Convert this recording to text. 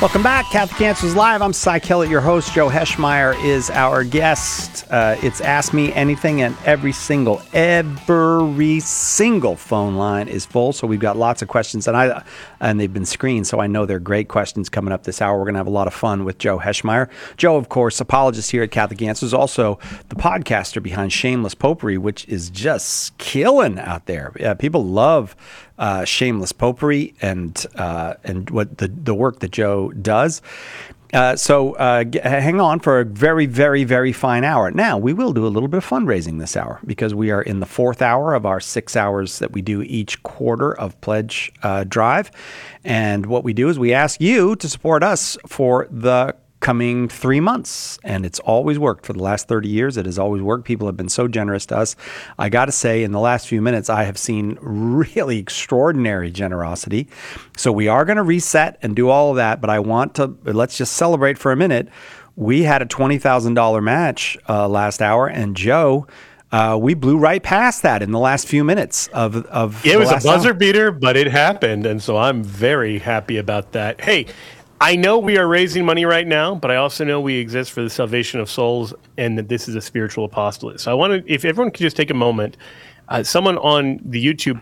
Welcome back. Catholic Answers Live. I'm Cy Kellett, your host. Joe Heschmeyer is our guest. It's Ask Me Anything, and every single phone line is full. So we've got lots of questions, and they've been screened, so I know they're great questions coming up this hour. We're going to have a lot of fun with Joe Heschmeyer. Joe, of course, apologist here at Catholic Answers, also the podcaster behind Shameless Popery, which is just killing out there. People love Shameless Popery and what the work that Joe does. So hang on for a very, very, very fine hour. Now, we will do a little bit of fundraising this hour because we are in the fourth hour of our 6 hours that we do each quarter of Pledge Drive. And what we do is we ask you to support us for the coming 3 months. And it's always worked for the last 30 years. It has always worked. People have been so generous to us. I got to say, in the last few minutes, I have seen really extraordinary generosity. So we are going to reset and do all of that. But let's just celebrate for a minute. We had a $20,000 match last hour. And Joe, we blew right past that in the last few minutes of it was a buzzer beater, but it happened. And so I'm very happy about that. Hey, I know we are raising money right now, but I also know we exist for the salvation of souls and that this is a spiritual apostolate. So I want to, if everyone could just take a moment, someone on the YouTube